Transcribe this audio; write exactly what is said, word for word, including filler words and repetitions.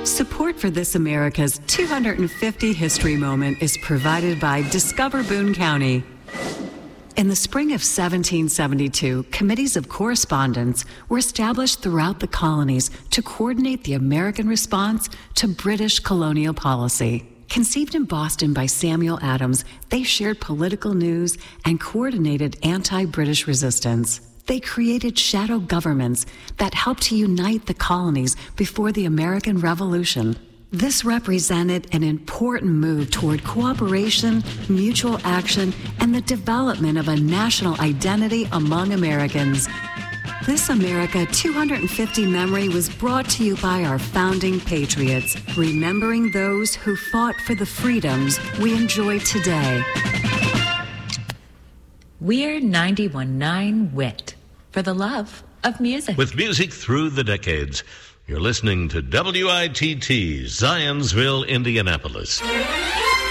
Support for This America's two hundred fifty History Moment is provided by Discover Boone County. In the spring of seventeen seventy-two, committees of correspondence were established throughout the colonies to coordinate the American response to British colonial policy. Conceived in Boston by Samuel Adams, they shared political news and coordinated anti-British resistance. They created shadow governments that helped to unite the colonies before the American Revolution. This represented an important move toward cooperation, mutual action, and the development of a national identity among Americans. This America two hundred fifty memory was brought to you by our founding patriots, remembering those who fought for the freedoms we enjoy today. We're ninety-one point nine W I T for the love of music. With music through the decades, you're listening to W I T T, Zionsville, Indianapolis.